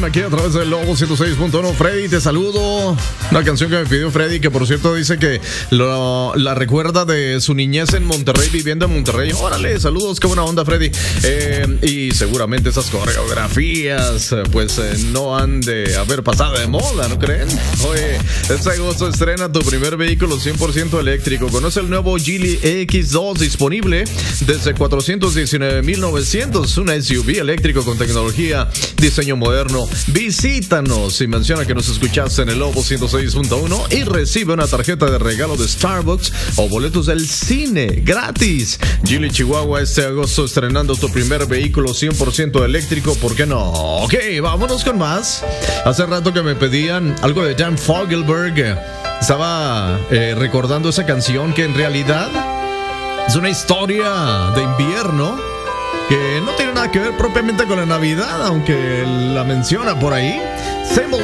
aquí a través del Lobo 106.1. Freddy, te saludo. Una canción que me pidió Freddy, que por cierto dice que la recuerda de su niñez en Monterrey, viviendo en Monterrey. Órale, saludos, qué buena onda, Freddy. Y seguramente esas coreografías pues no han de haber pasado de moda, ¿no creen? Oye, este agosto estrena tu primer vehículo 100% eléctrico. Conoce el nuevo Geely X2 disponible desde 419,900. Un SUV eléctrico con tecnología, diseño moderno. Visítanos y menciona que nos escuchaste en el Lobo 106.1 y recibe una tarjeta de regalo de Starbucks o boletos del cine gratis. Geely Chihuahua, este agosto estrenando tu primer vehículo 100% eléctrico. ¿Por qué no? Ok, vámonos con más. Hace rato que me pedían algo de Dan Fogelberg. Estaba recordando esa canción que en realidad es una historia de invierno que no tiene nada que ver propiamente con la Navidad, aunque la menciona por ahí. Same Old